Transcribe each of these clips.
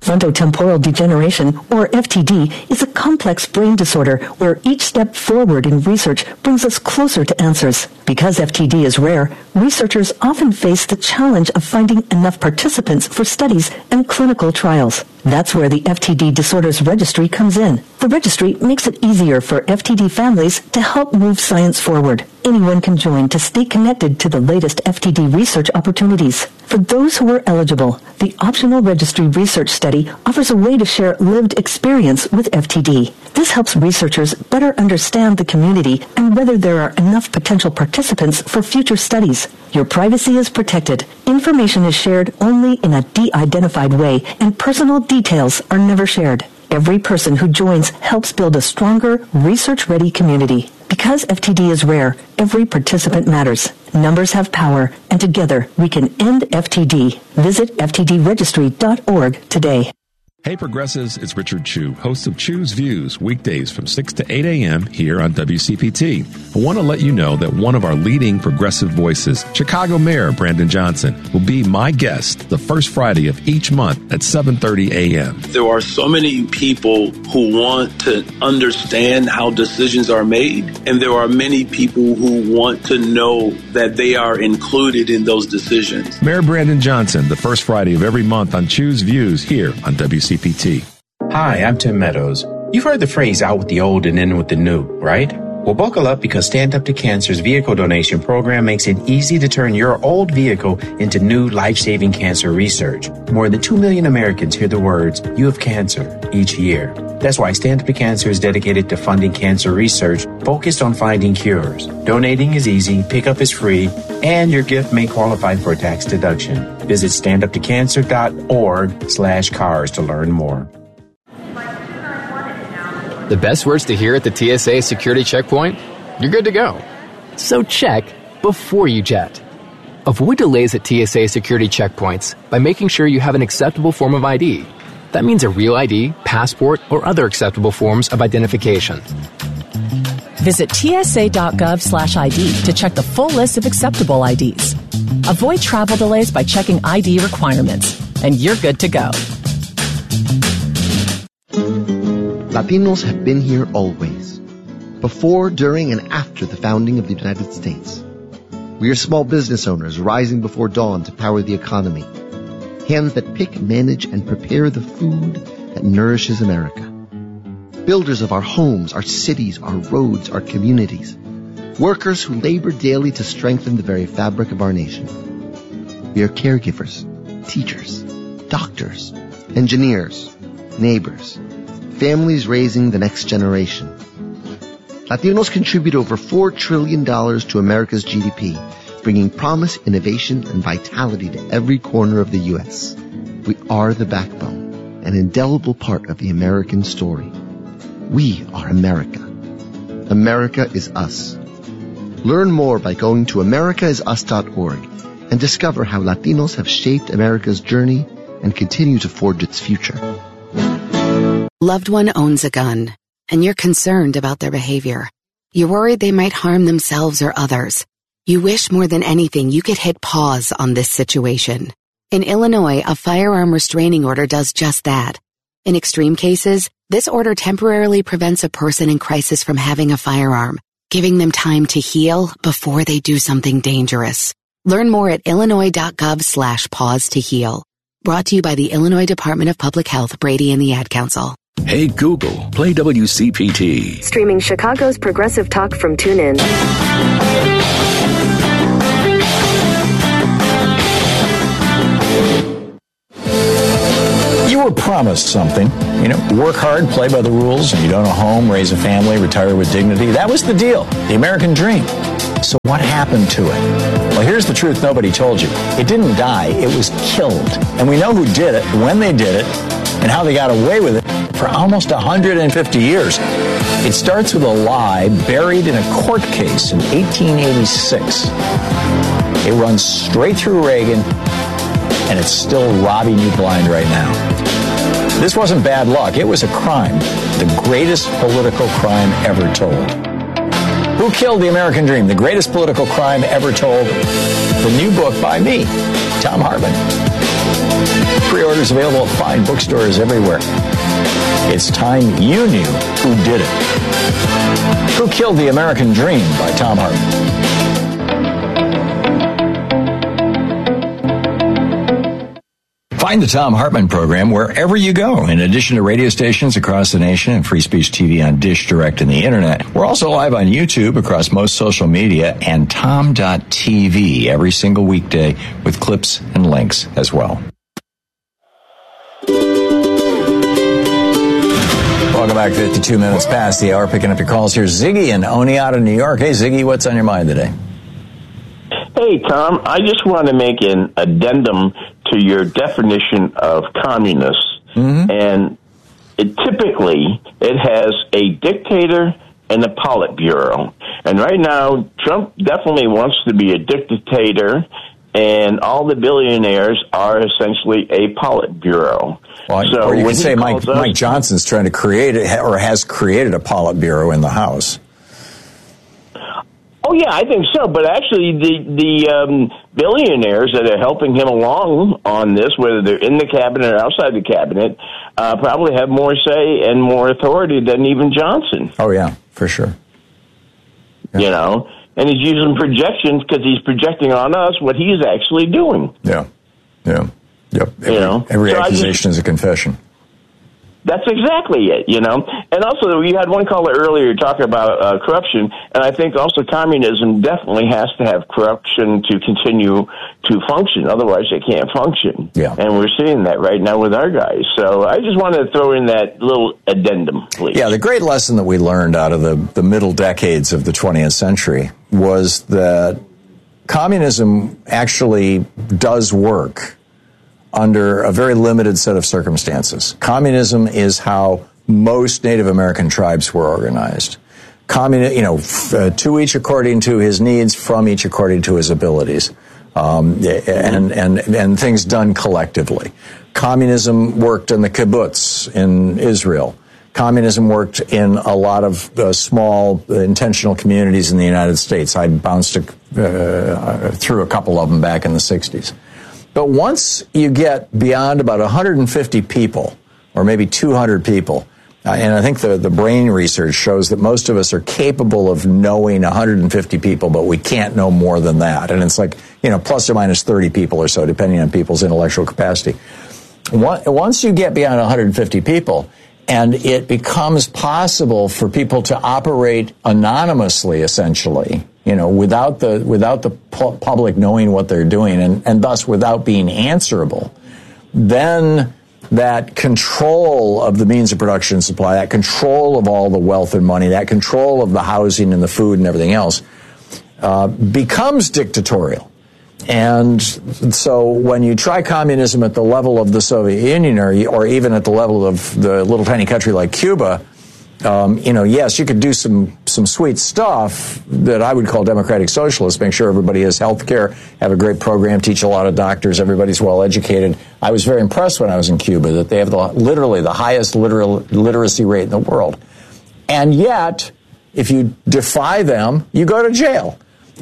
Frontotemporal degeneration, or FTD, is a complex brain disorder where each step forward in research brings us closer to answers. Because FTD is rare, researchers often face the challenge of finding enough participants for studies and clinical trials. That's where the FTD Disorders Registry comes in. The registry makes it easier for FTD families to help move science forward. Anyone can join to stay connected to the latest FTD research opportunities. For those who are eligible, the optional registry research study offers a way to share lived experience with FTD. This helps researchers better understand the community and whether there are enough potential participants for future studies. Your privacy is protected. Information is shared only in a de-identified way, and personal details are never shared. Every person who joins helps build a stronger, research-ready community. Because FTD is rare, every participant matters. Numbers have power, and together we can end FTD. Visit ftdregistry.org today. Hey Progressives, it's Richard Chu, host of Chu's Views, weekdays from 6 to 8 a.m. here on WCPT. I want to let you know that one of our leading progressive voices, Chicago Mayor Brandon Johnson, will be my guest the first Friday of each month at 7:30 a.m. There are so many people who want to understand how decisions are made, and there are many people who want to know that they are included in those decisions. Mayor Brandon Johnson, the first Friday of every month on Chu's Views here on WCPT. Hi, I'm Tim Meadows. You've heard the phrase out with the old and in with the new, right? Well, buckle up because Stand Up to Cancer's vehicle donation program makes it easy to turn your old vehicle into new life-saving cancer research. More than 2 million Americans hear the words, "You have cancer," each year. That's why Stand Up to Cancer is dedicated to funding cancer research focused on finding cures. Donating is easy, pickup is free, and your gift may qualify for a tax deduction. Visit standuptocancer.org/cars to learn more. The best words to hear at the TSA security checkpoint? You're good to go. So check before you jet. Avoid delays at TSA security checkpoints by making sure you have an acceptable form of ID. That means a real ID, passport, or other acceptable forms of identification. Visit tsa.gov/ID to check the full list of acceptable IDs. Avoid travel delays by checking ID requirements, and you're good to go. Latinos have been here always, before, during, and after the founding of the United States. We are small business owners rising before dawn to power the economy, hands that pick, manage, and prepare the food that nourishes America. Builders of our homes, our cities, our roads, our communities. Workers who labor daily to strengthen the very fabric of our nation. We are caregivers, teachers, doctors, engineers, neighbors, families raising the next generation. Latinos contribute over $4 trillion to America's GDP, bringing promise, innovation, and vitality to every corner of the U.S. We are the backbone, an indelible part of the American story. We are America. America is us. Learn more by going to americaisus.org and discover how Latinos have shaped America's journey and continue to forge its future. Loved one owns a gun, and you're concerned about their behavior. You're worried they might harm themselves or others. You wish more than anything you could hit pause on this situation. In Illinois, a firearm restraining order does just that. In extreme cases, this order temporarily prevents a person in crisis from having a firearm, giving them time to heal before they do something dangerous. Learn more at illinois.gov/pause to heal. Brought to you by the Illinois Department of Public Health, Brady and the Ad Council. Hey Google, play WCPT. Streaming Chicago's progressive talk from TuneIn. You were promised something. Work hard, play by the rules, and you'd own a home, raise a family, retire with dignity. That was the deal, the American dream. So what happened to it? Well, here's the truth nobody told you. It didn't die, it was killed. And we know who did it, when they did it, and how they got away with it for almost 150 years. It starts with a lie buried in a court case in 1886. It runs straight through Reagan, and it's still robbing you blind right now. This wasn't bad luck. It was a crime, the greatest political crime ever told. Who Killed the American Dream? The Greatest Political Crime Ever Told. The new book by me, Thom Hartmann. Pre-order Letters available at fine bookstores everywhere. It's time you knew who did it. Who Killed the American Dream by Thom Hartmann. Find the Thom Hartmann program wherever you go. In addition to radio stations across the nation and Free Speech TV on Dish Direct and the Internet, we're also live on YouTube across most social media and Tom.tv every single weekday with clips and links as well. Welcome back. 52 minutes past the hour. Picking up your calls. Here's Ziggy in Oneonta, New York. Hey, Ziggy, what's on your mind today? Hey, Tom, I just want to make an addendum to your definition of communist. Mm-hmm. And typically, it has a dictator and a Politburo. And right now, Trump definitely wants to be a dictator, and all the billionaires are essentially a Politburo. Well, so or you could say Mike Johnson's trying to create or has created a Politburo in the House. Oh, yeah, I think so. But actually, the billionaires that are helping him along on this, whether they're in the cabinet or outside the cabinet, probably have more say and more authority than even Johnson. Oh, yeah, for sure. Yeah. You know, and he's using projections because he's projecting on us what he's actually doing. Yeah, yeah, yep. Every accusation is a confession. That's exactly it, you know. And also, you had one caller earlier talking about corruption, and I think also communism definitely has to have corruption to continue to function. Otherwise, they can't function. Yeah. And we're seeing that right now with our guys. So I just wanted to throw in that little addendum, please. Yeah, the great lesson that we learned out of the middle decades of the 20th century was that communism actually does work under a very limited set of circumstances. Communism is how most Native American tribes were organized. To each according to his needs, from each according to his abilities, and things done collectively. Communism worked in the kibbutz in Israel. Communism worked in a lot of small intentional communities in the United States. I bounced through a couple of them back in the 60s. But once you get beyond about 150 people, or maybe 200 people, and I think the brain research shows that most of us are capable of knowing 150 people, but we can't know more than that. And it's like, plus or minus 30 people or so, depending on people's intellectual capacity. Once you get beyond 150 people, and it becomes possible for people to operate anonymously, essentially, without the public knowing what they're doing, and thus without being answerable, then that control of the means of production and supply, that control of all the wealth and money, that control of the housing and the food and everything else, becomes dictatorial. And so when you try communism at the level of the Soviet Union or even at the level of the little tiny country like Cuba, yes, you could do some sweet stuff that I would call democratic socialist, make sure everybody has health care, have a great program, teach a lot of doctors, everybody's well educated. I was very impressed when I was in Cuba that they have literally the highest literacy rate in the world. And yet, if you defy them, you go to jail.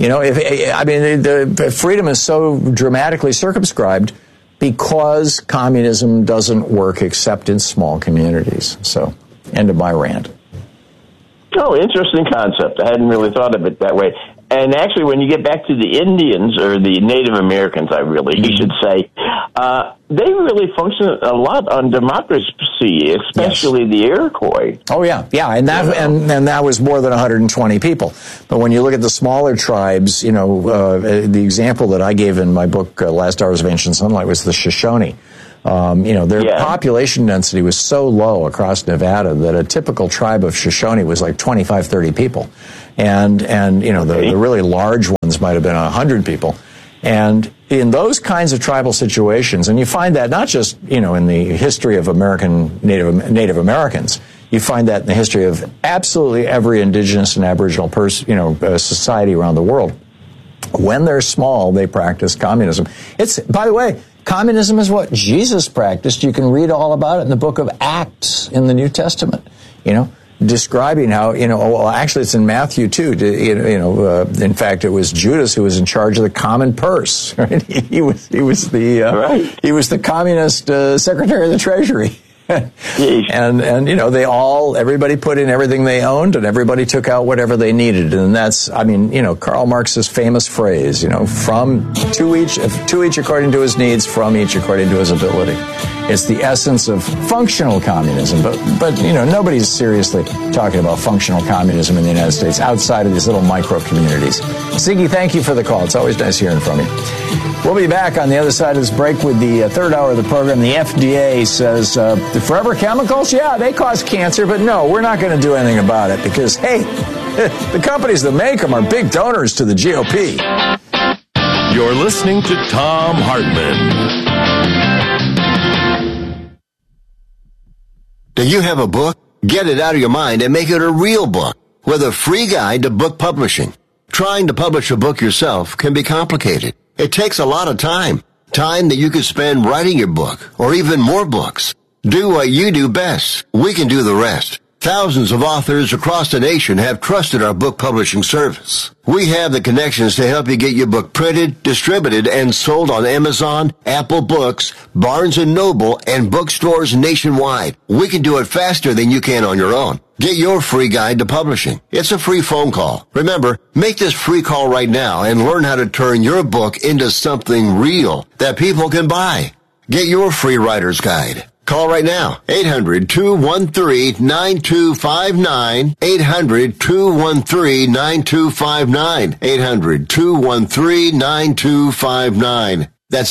The freedom is so dramatically circumscribed because communism doesn't work except in small communities. So, end of my rant. Oh, interesting concept. I hadn't really thought of it that way. And actually, when you get back to the Indians, or the Native Americans, you should say, they really function a lot on democracy, especially the Iroquois. Oh, yeah. Yeah, and that was more than 120 people. But when you look at the smaller tribes, the example that I gave in my book, Last Hours of Ancient Sunlight, was the Shoshone. Their population density was so low across Nevada that a typical tribe of Shoshone was like 25, 30 people. And the really large ones might have been 100 people. And in those kinds of tribal situations, and you find that not just, in the history of Native Americans, you find that in the history of absolutely every indigenous and aboriginal society around the world. When they're small, they practice communism. By the way, communism is what Jesus practiced. You can read all about it in the book of Acts in the New Testament. describing how, well, actually it's in Matthew too. In fact, it was Judas who was in charge of the common purse. Right? He was the communist secretary of the treasury. and everybody put in everything they owned, and everybody took out whatever they needed. And that's, Karl Marx's famous phrase, from to each according to his needs, from each according to his ability. It's the essence of functional communism, but nobody's seriously talking about functional communism in the United States outside of these little micro communities. Ziggy, thank you for the call. It's always nice hearing from you. We'll be back on the other side of this break with the third hour of the program. The FDA says the forever chemicals, yeah, they cause cancer, but no, we're not going to do anything about it because, hey, the companies that make them are big donors to the GOP. You're listening to Thom Hartmann. Do you have a book? Get it out of your mind and make it a real book with a free guide to book publishing. Trying to publish a book yourself can be complicated. It takes a lot of time that you could spend writing your book or even more books. Do what you do best. We can do the rest. Thousands of authors across the nation have trusted our book publishing service. We have the connections to help you get your book printed, distributed, and sold on Amazon, Apple Books, Barnes & Noble, and bookstores nationwide. We can do it faster than you can on your own. Get your free guide to publishing. It's a free phone call. Remember, make this free call right now and learn how to turn your book into something real that people can buy. Get your free writer's guide. Call right now, 800-213-9259, 800-213-9259, 800-213-9259. That's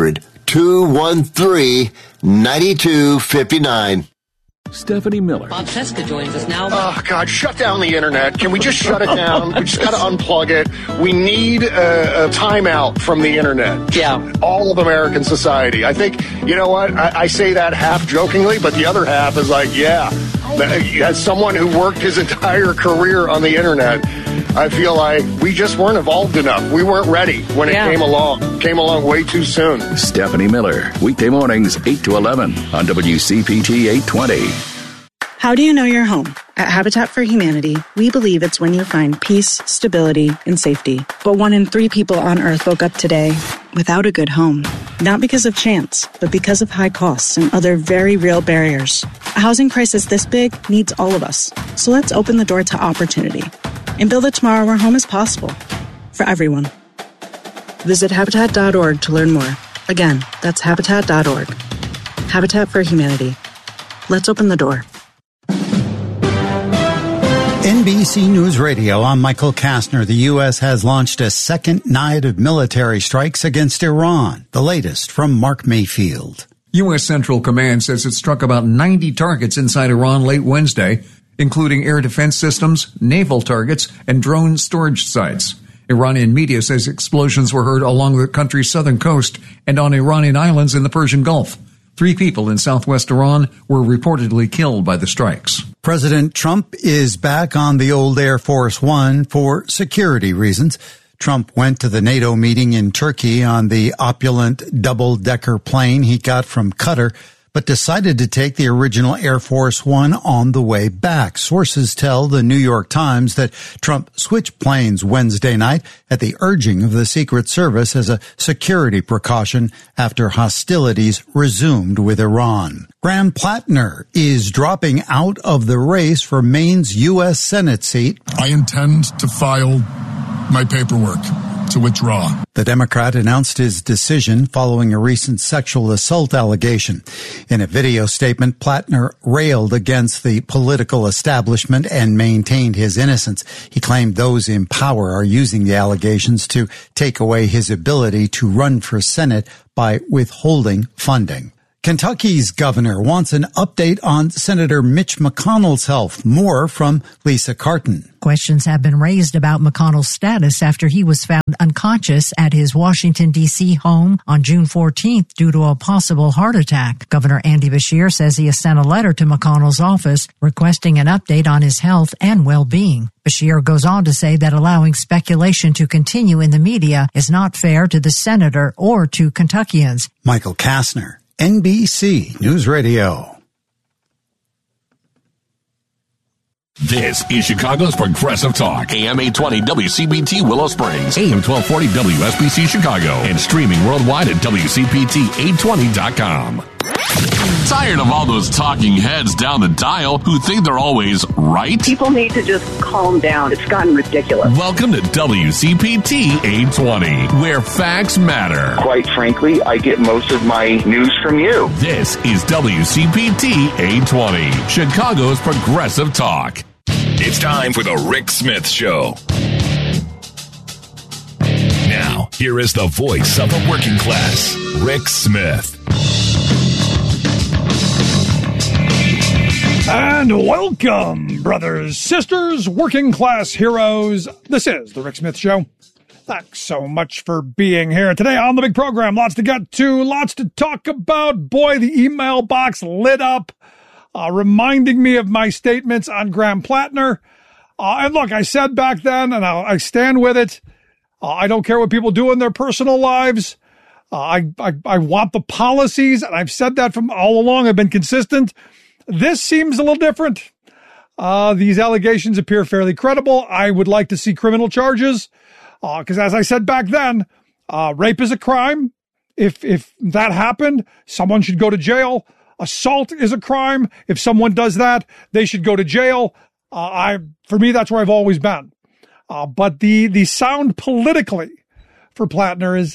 800-213-9259. Stephanie Miller. Bob Cesca joins us now. Oh, God, shut down the internet. Can we just shut it down? We just got to unplug it. We need a timeout from the internet. Yeah. All of American society. I think, you know what? I say that half jokingly, but the other half is like, yeah. As someone who worked his entire career on the internet, I feel like we just weren't evolved enough. We weren't ready when it came along. Came along way too soon. Stephanie Miller, weekday mornings, 8 to 11 on WCPT 820. How do you know you're home? At Habitat for Humanity, we believe it's when you find peace, stability, and safety. But 1 in 3 people on Earth woke up today without a good home. Not because of chance, but because of high costs and other very real barriers. A housing crisis this big needs all of us. So let's open the door to opportunity and build a tomorrow where home is possible for everyone. Visit Habitat.org to learn more. Again, that's Habitat.org. Habitat for Humanity. Let's open the door. NBC News Radio, I'm Michael Kastner. The U.S. has launched a second night of military strikes against Iran. The latest from Mark Mayfield. U.S. Central Command says it struck about 90 targets inside Iran late Wednesday, including air defense systems, naval targets, and drone storage sites. Iranian media says explosions were heard along the country's southern coast and on Iranian islands in the Persian Gulf. 3 people in southwest Iran were reportedly killed by the strikes. President Trump is back on the old Air Force One for security reasons. Trump went to the NATO meeting in Turkey on the opulent double-decker plane he got from Qatar, but decided to take the original Air Force One on the way back. Sources tell the New York Times that Trump switched planes Wednesday night at the urging of the Secret Service as a security precaution after hostilities resumed with Iran. Graham Plattner is dropping out of the race for Maine's U.S. Senate seat. I intend to file my paperwork to withdraw. The Democrat announced his decision following a recent sexual assault allegation. In a video statement, Plattner railed against the political establishment and maintained his innocence. He claimed those in power are using the allegations to take away his ability to run for Senate by withholding funding. Kentucky's governor wants an update on Senator Mitch McConnell's health. More from Lisa Carton. Questions have been raised about McConnell's status after he was found unconscious at his Washington, D.C. home on June 14th due to a possible heart attack. Governor Andy Beshear says he has sent a letter to McConnell's office requesting an update on his health and well-being. Beshear goes on to say that allowing speculation to continue in the media is not fair to the senator or to Kentuckians. Michael Kastner, NBC News Radio. This is Chicago's Progressive Talk. AM 820 WCPT Willow Springs. AM 1240 WSBC Chicago. And streaming worldwide at WCPT820.com. Tired of all those talking heads down the dial who think they're always right? People need to just calm down. It's gotten ridiculous. Welcome to WCPT 820, where facts matter. Quite frankly, I get most of my news from you. This is WCPT 820, Chicago's Progressive Talk. It's time for the Rick Smith Show. Now, here is the voice of the working class, Rick Smith. And welcome, brothers, sisters, working class heroes. This is the Rick Smith Show. Thanks so much for being here today on the big program. Lots to get to, lots to talk about. Boy, the email box lit up, reminding me of my statements on Graham Plattner. And look, I said back then, and I stand with it, I don't care what people do in their personal lives. I want the policies, and I've said that from all along. I've been consistent. This seems a little different. These allegations appear fairly credible. I would like to see criminal charges, because as I said back then, rape is a crime. If that happened, someone should go to jail. Assault is a crime. If someone does that, they should go to jail. For me, that's where I've always been. But the sound politically for Plattner is,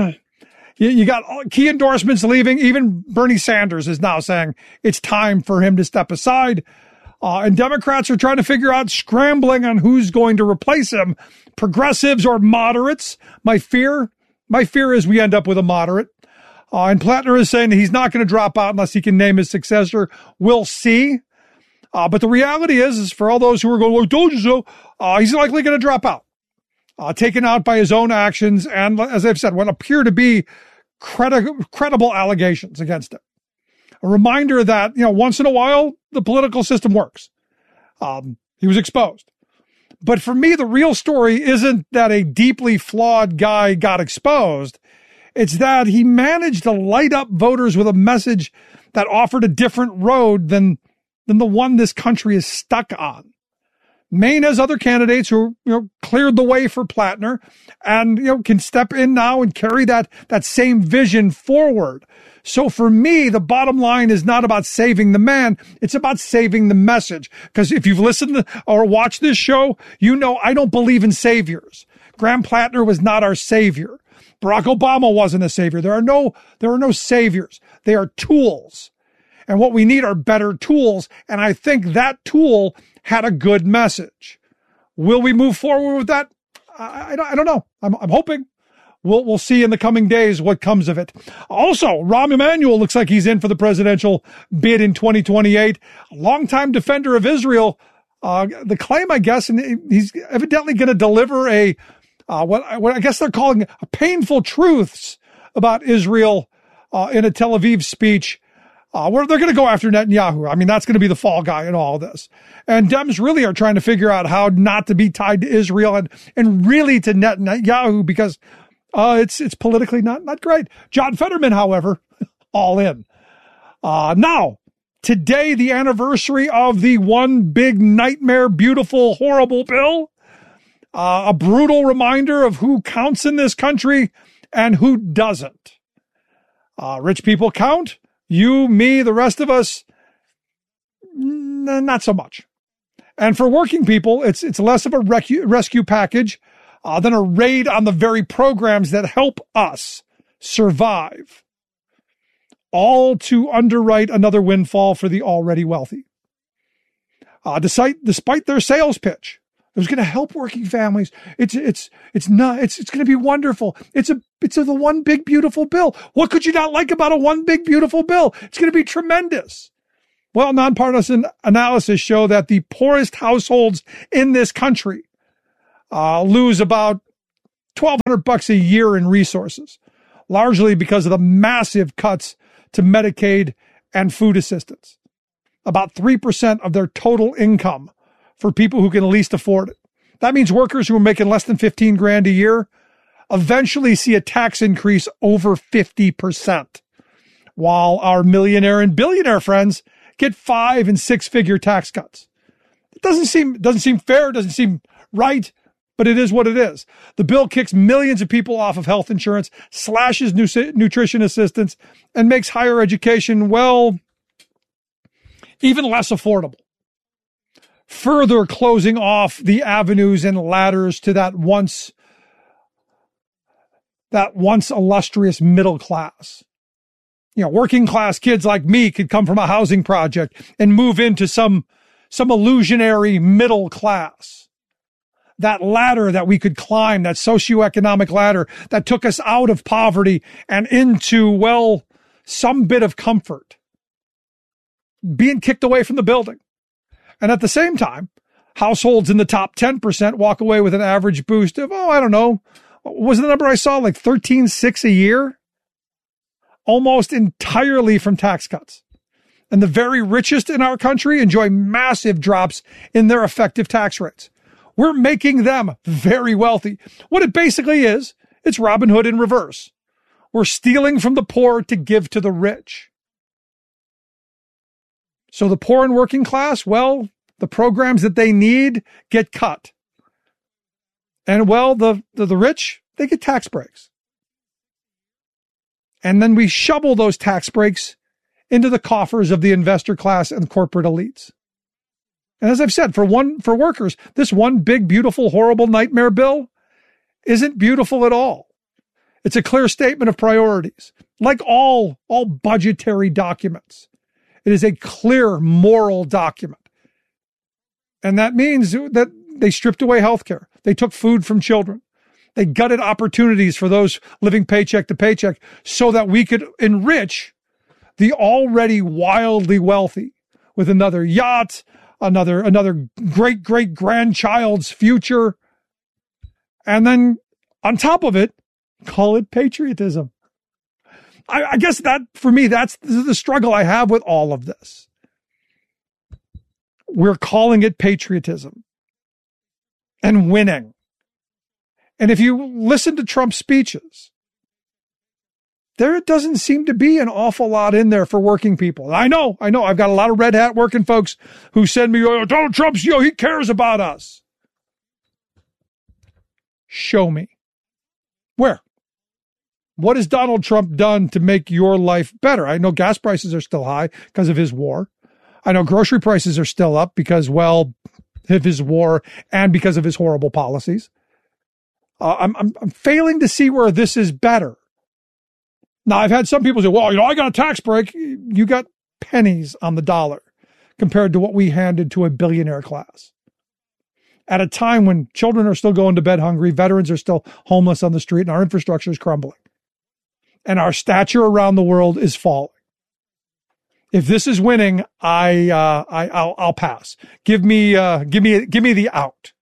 You got key endorsements leaving. Even Bernie Sanders is now saying it's time for him to step aside. And Democrats are trying to figure out, scrambling on who's going to replace him. Progressives or moderates. My fear is we end up with a moderate. And Plattner is saying that he's not going to drop out unless he can name his successor. We'll see. But the reality is for all those who are going, well, I told you so, he's likely going to drop out. Taken out by his own actions. And as I've said, what appear to be credible allegations against him. A reminder that, once in a while, the political system works. He was exposed. But for me, the real story isn't that a deeply flawed guy got exposed. It's that he managed to light up voters with a message that offered a different road than the one this country is stuck on. Maine has other candidates who, cleared the way for Plattner and, can step in now and carry that same vision forward. So for me, the bottom line is not about saving the man. It's about saving the message. Because if you've listened to or watched this show, I don't believe in saviors. Graham Plattner was not our savior. Barack Obama wasn't a savior. There are no saviors. They are tools. And what we need are better tools. And I think that tool had a good message. Will we move forward with that? I don't know. I'm hoping. We'll see in the coming days what comes of it. Also, Rahm Emanuel looks like he's in for the presidential bid in 2028. A longtime defender of Israel. The claim, I guess, and he's evidently going to deliver what I guess they're calling a painful truths about Israel in a Tel Aviv speech. Where they're going to go after Netanyahu. I mean, that's going to be the fall guy in all of this. And Dems really are trying to figure out how not to be tied to Israel and really to Netanyahu because it's politically not great. John Fetterman, however, all in. Now, today, the anniversary of the one big nightmare, beautiful, horrible bill. A brutal reminder of who counts in this country and who doesn't. Rich people count. You, me, the rest of us, not so much. And for working people, it's less of a rescue package than a raid on the very programs that help us survive. All to underwrite another windfall for the already wealthy. Despite their sales pitch, it was going to help working families. It's going to be wonderful. It's the one big beautiful bill. What could you not like about a one big beautiful bill? It's going to be tremendous. Well, nonpartisan analysis show that the poorest households in this country lose about $1,200 a year in resources, largely because of the massive cuts to Medicaid and food assistance. About 3% of their total income for people who can least afford it. That means workers who are making less than $15,000 a year eventually see a tax increase over 50%, while our millionaire and billionaire friends get 5- and 6-figure tax cuts. The Doesn't seem fair, doesn't seem right, but it is what it is. The bill kicks millions of people off of health insurance, slashes nutrition assistance, and makes higher education, well, even less affordable. Further closing off the avenues and ladders to that once illustrious middle class. Working class kids like me could come from a housing project and move into some illusionary middle class. That ladder that we could climb, that socioeconomic ladder that took us out of poverty and into, well, some bit of comfort. Being kicked away from the building. And at the same time, households in the top 10% walk away with an average boost of, I don't know, what was the number I saw, like $13,600 a year? Almost entirely from tax cuts. And the very richest in our country enjoy massive drops in their effective tax rates. We're making them very wealthy. What it basically is, it's Robin Hood in reverse. We're stealing from the poor to give to the rich. So the poor and working class, well, the programs that they need get cut. And well, the rich, they get tax breaks. And then we shovel those tax breaks into the coffers of the investor class and corporate elites. And as I've said, for workers, this one big, beautiful, horrible nightmare bill isn't beautiful at all. It's a clear statement of priorities. Like all budgetary documents, it is a clear moral document. And that means that they stripped away healthcare. They took food from children. They gutted opportunities for those living paycheck to paycheck so that we could enrich the already wildly wealthy with another yacht, another great-great-grandchild's future. And then on top of it, call it patriotism. I guess that, for me, that's the struggle I have with all of this. We're calling it patriotism and winning. And if you listen to Trump's speeches, there doesn't seem to be an awful lot in there for working people. I know. I've got a lot of red hat working folks who send me, Donald Trump's, he cares about us. Show me. Where? What has Donald Trump done to make your life better? I know gas prices are still high because of his war. I know grocery prices are still up because, well, of his war and because of his horrible policies. I'm failing to see where this is better. Now, I've had some people say, well, I got a tax break. You got pennies on the dollar compared to what we handed to a billionaire class. At a time when children are still going to bed hungry, veterans are still homeless on the street, and our infrastructure is crumbling. And our stature around the world is falling. If this is winning, I'll pass. Give me the out.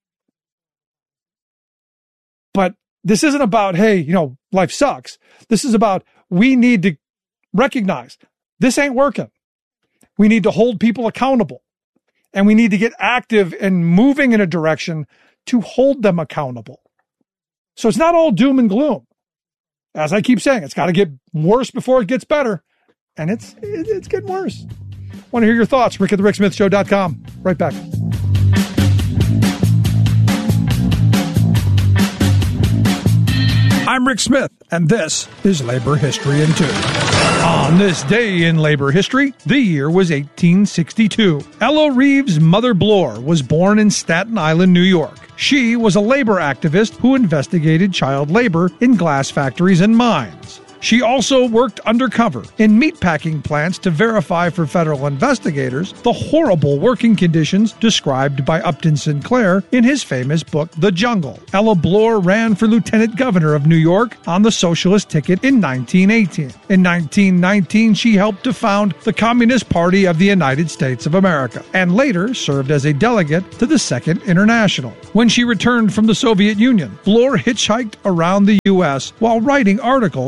But this isn't about, hey, life sucks. This is about, we need to recognize this ain't working. We need to hold people accountable, and we need to get active and moving in a direction to hold them accountable. So it's not all doom and gloom. As I keep saying, it's got to get worse before it gets better. And it's getting worse. Want to hear your thoughts? Rick at thericksmithshow.com. Right back. I'm Rick Smith, and this is Labor History in 2. On this day in labor history, the year was 1862. Ella Reeves' mother Bloor was born in Staten Island, New York. She was a labor activist who investigated child labor in glass factories and mines. She also worked undercover in meatpacking plants to verify for federal investigators the horrible working conditions described by Upton Sinclair in his famous book, The Jungle. Ella Bloor ran for lieutenant governor of New York on the socialist ticket in 1918. In 1919, she helped to found the Communist Party of the United States of America, and later served as a delegate to the Second International. When she returned from the Soviet Union, Bloor hitchhiked around the U.S. while writing articles for the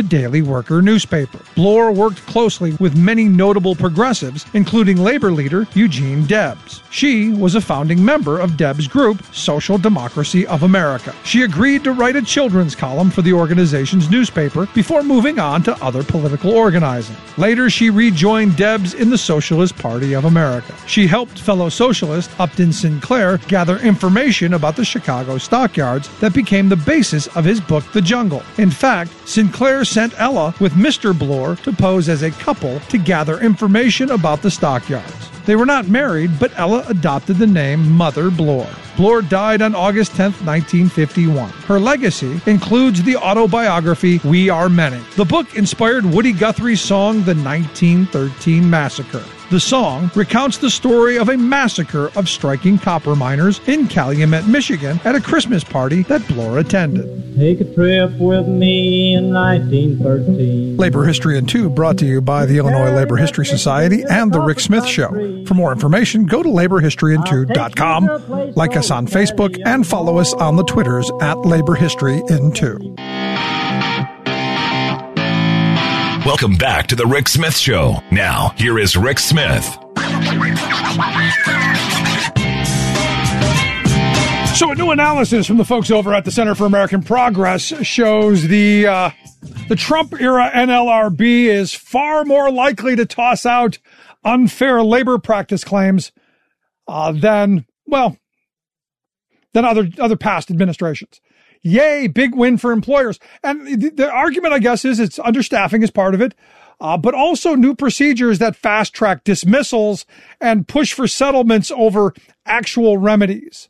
Daily Worker newspaper. Bloor worked closely with many notable progressives, including labor leader Eugene Debs. She was a founding member of Debs' group, Social Democracy of America. She agreed to write a children's column for the organization's newspaper before moving on to other political organizing. Later, she rejoined Debs in the Socialist Party of America. She helped fellow socialist Upton Sinclair gather information about the Chicago stockyards that became the basis of his book, The Jungle. In fact, Sinclair sent Ella with Mr. Bloor to pose as a couple to gather information about the stockyards. They were not married, but Ella adopted the name Mother Bloor. Bloor died on August 10, 1951. Her legacy includes the autobiography We Are Many. The book inspired Woody Guthrie's song The 1913 Massacre. The song recounts the story of a massacre of striking copper miners in Calumet, Michigan at a Christmas party that Bloor attended. Take a trip with me in 1913. Labor History in 2 brought to you by the Illinois Labor History Society and The Rick Smith Show. For more information, go to laborhistoryin2.com, like us on Facebook, and follow us on the Twitters at Labor History in 2. Welcome back to the Rick Smith Show. Now, here is Rick Smith. So a new analysis from the folks over at the Center for American Progress shows the Trump-era NLRB is far more likely to toss out unfair labor practice claims than other past administrations. Yay, big win for employers. And the argument, I guess, is it's understaffing is part of it, but also new procedures that fast-track dismissals and push for settlements over actual remedies.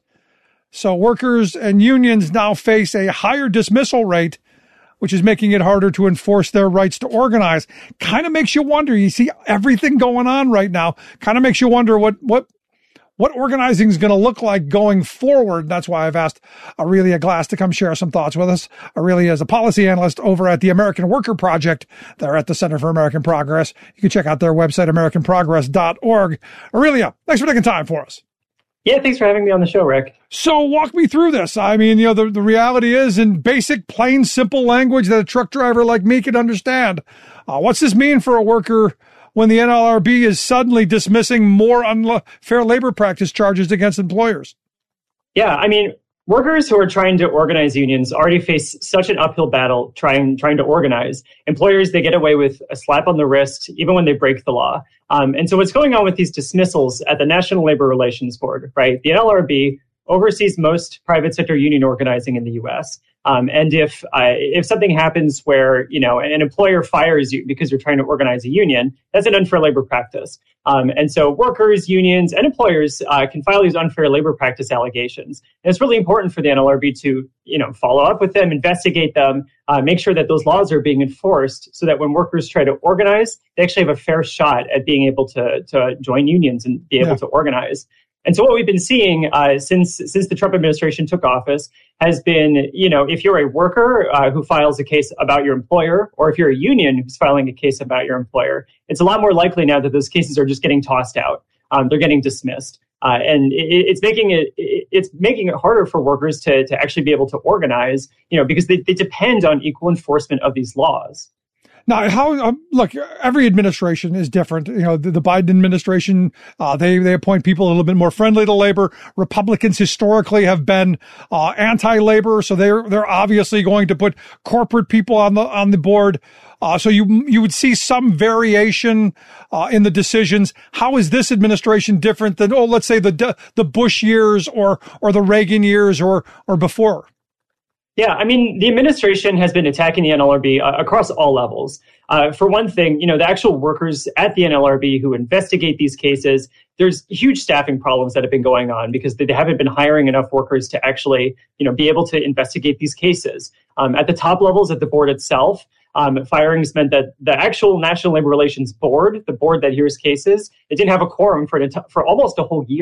So workers and unions now face a higher dismissal rate, which is making it harder to enforce their rights to organize. Kind of makes you wonder. You see everything going on right now. Kind of makes you wonder what organizing is going to look like going forward. That's why I've asked Aurelia Glass to come share some thoughts with us. Aurelia is a policy analyst over at the American Worker Project. They're at the Center for American Progress. You can check out their website, americanprogress.org. Aurelia, thanks for taking time for us. Yeah, thanks for having me on the show, Rick. So walk me through this. I mean, the reality is in basic, plain, simple language that a truck driver like me can understand. What's this mean for a worker when the NLRB is suddenly dismissing more unfair labor practice charges against employers? Yeah, I mean, workers who are trying to organize unions already face such an uphill battle trying to organize. Employers, they get away with a slap on the wrist, even when they break the law. And so what's going on with these dismissals at the National Labor Relations Board, right? The NLRB oversees most private sector union organizing in the U.S. And if something happens where, an employer fires you because you're trying to organize a union, that's an unfair labor practice. And so workers, unions, and employers can file these unfair labor practice allegations. And it's really important for the NLRB to, follow up with them, investigate them, make sure that those laws are being enforced so that when workers try to organize, they actually have a fair shot at being able to join unions and be able to organize. And so what we've been seeing since the Trump administration took office has been, if you're a worker who files a case about your employer, or if you're a union who's filing a case about your employer, it's a lot more likely now that those cases are just getting tossed out. They're getting dismissed. And it's making it harder for workers to actually be able to organize, because they depend on equal enforcement of these laws. Now, look, every administration is different. The Biden administration, they appoint people a little bit more friendly to labor. Republicans historically have been anti-labor, so they're obviously going to put corporate people on the board. So you would see some variation in the decisions. How is this administration different than, let's say the Bush years or the Reagan years or before? Yeah, I mean, the administration has been attacking the NLRB across all levels. For one thing, the actual workers at the NLRB who investigate these cases, there's huge staffing problems that have been going on because they haven't been hiring enough workers to actually, be able to investigate these cases. At the top levels at the board itself, firings meant that the actual National Labor Relations Board, the board that hears cases, it didn't have a quorum for almost a whole year.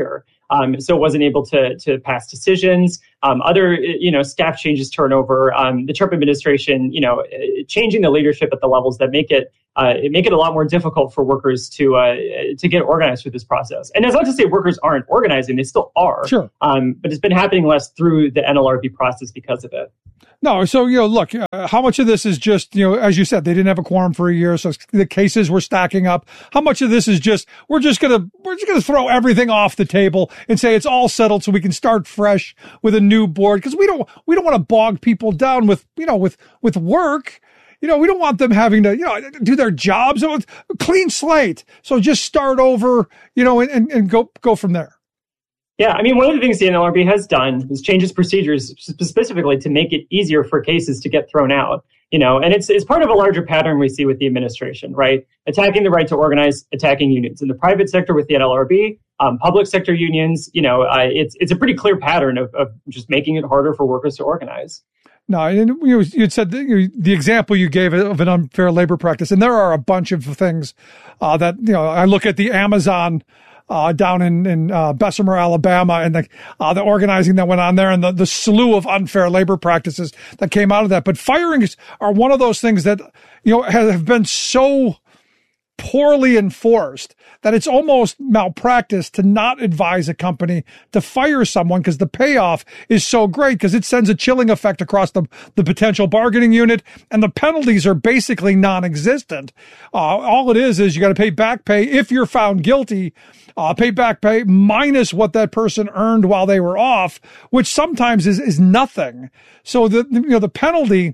So it wasn't able to pass decisions. Other, staff changes, turnover, the Trump administration, changing the leadership at the levels that make it a lot more difficult for workers to get organized through this process. And that's not to say workers aren't organizing; they still are. Sure. But it's been happening less through the NLRB process because of it. No, so, look, how much of this is just, as you said, they didn't have a quorum for a year, so the cases were stacking up. How much of this is just, we're just going to throw everything off the table and say it's all settled so we can start fresh with a new board? Because we don't want to bog people down with work. We don't want them having to, do their jobs. Clean slate. So just start over, and go from there. Yeah, I mean, one of the things the NLRB has done is change its procedures specifically to make it easier for cases to get thrown out, and it's part of a larger pattern we see with the administration, right? Attacking the right to organize, attacking unions in the private sector with the NLRB, public sector unions, it's a pretty clear pattern of just making it harder for workers to organize. No, and you'd said the example you gave of an unfair labor practice, and there are a bunch of things that, I look at the Amazon down in Bessemer, Alabama, and the organizing that went on there and the slew of unfair labor practices that came out of that. But firings are one of those things that, have been so poorly enforced that it's almost malpractice to not advise a company to fire someone because the payoff is so great because it sends a chilling effect across the potential bargaining unit, and the penalties are basically non-existent. All it is you got to pay back pay if you're found guilty, pay back pay minus what that person earned while they were off, which sometimes is nothing. So the penalty,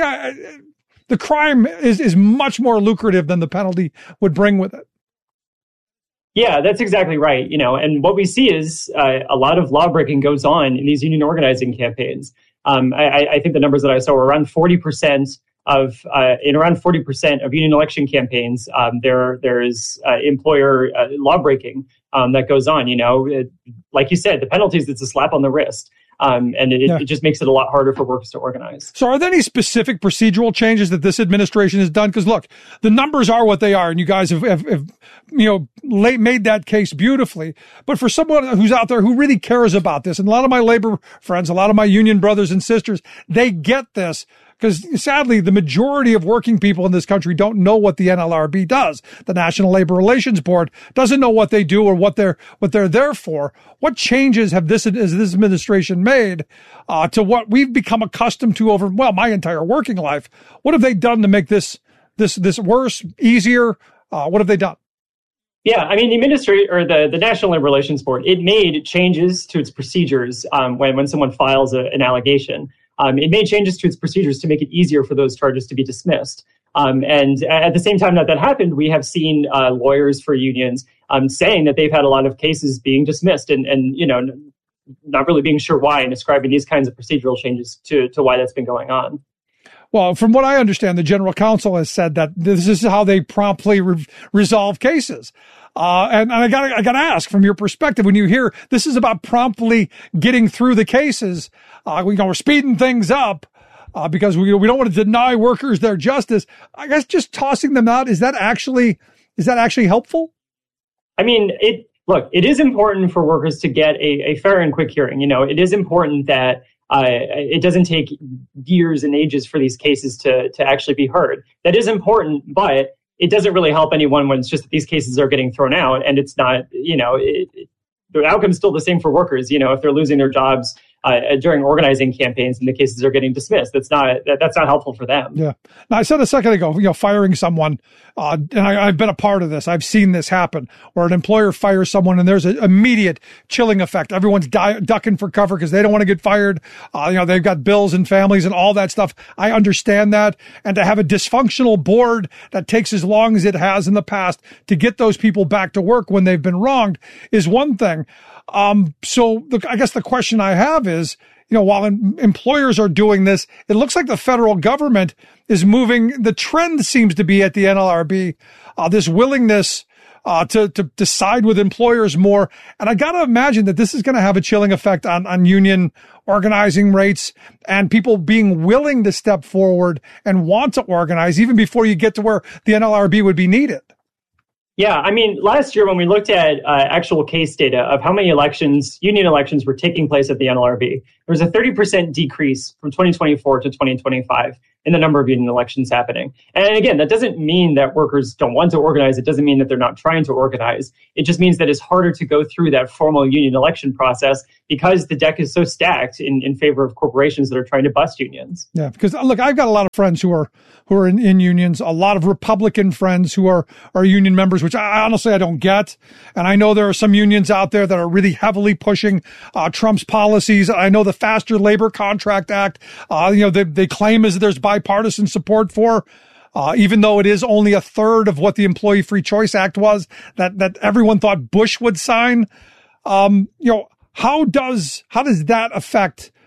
the crime is much more lucrative than the penalty would bring with it. Yeah, that's exactly right. And what we see is a lot of lawbreaking goes on in these union organizing campaigns. I think the numbers that I saw were around 40% of union election campaigns. There is employer lawbreaking that goes on. Like you said, the penalties, it's a slap on the wrist. And it just makes it a lot harder for workers to organize. So are there any specific procedural changes that this administration has done? Because look, the numbers are what they are, and you guys have made that case beautifully. But for someone who's out there who really cares about this, and a lot of my labor friends, a lot of my union brothers and sisters, they get this. Because sadly, the majority of working people in this country don't know what the NLRB does. The National Labor Relations Board doesn't know what they do or what they're there for. What changes has this administration made to what we've become accustomed to over my entire working life? What have they done to make this worse, easier? What have they done? Yeah, I mean, the National Labor Relations Board, it made changes to its procedures when someone files an allegation. It made changes to its procedures to make it easier for those charges to be dismissed. And at the same time that happened, we have seen lawyers for unions saying that they've had a lot of cases being dismissed and not really being sure why, and ascribing these kinds of procedural changes to why that's been going on. Well, from what I understand, the general counsel has said that this is how they promptly resolve cases. And I gotta ask, from your perspective, when you hear this is about promptly getting through the cases, we're speeding things up, because we don't want to deny workers their justice. I guess just tossing them out, is that actually helpful? I mean, it is important for workers to get a fair and quick hearing. It is important that it doesn't take years and ages for these cases to actually be heard. That is important, but it doesn't really help anyone when it's just that these cases are getting thrown out, and it's not, the outcome's still the same for workers. If they're losing their jobs during organizing campaigns and the cases are getting dismissed, that's not helpful for them. Yeah. Now, I said a second ago, firing someone, and I've been a part of this. I've seen this happen where an employer fires someone and there's an immediate chilling effect. Everyone's ducking for cover because they don't want to get fired. They've got bills and families and all that stuff. I understand that. And to have a dysfunctional board that takes as long as it has in the past to get those people back to work when they've been wronged is one thing. So I guess the question I have is, while employers are doing this, it looks like the federal government is moving. The trend seems to be at the NLRB, this willingness to side with employers more. And I got to imagine that this is going to have a chilling effect on union organizing rates and people being willing to step forward and want to organize even before you get to where the NLRB would be needed. Yeah, I mean, last year when we looked at actual case data of how many union elections were taking place at the NLRB, there was a 30% decrease from 2024 to 2025 in the number of union elections happening. And again, that doesn't mean that workers don't want to organize. It doesn't mean that they're not trying to organize. It just means that it's harder to go through that formal union election process because the deck is so stacked in favor of corporations that are trying to bust unions. Yeah, because look, I've got a lot of friends who are in unions, a lot of Republican friends who are union members, which I honestly don't get. And I know there are some unions out there that are really heavily pushing Trump's policies. I know the Faster Labor Contract Act, they claim as there's bipartisan support for, even though it is only a third of what the Employee Free Choice Act was that everyone thought Bush would sign. How does that affect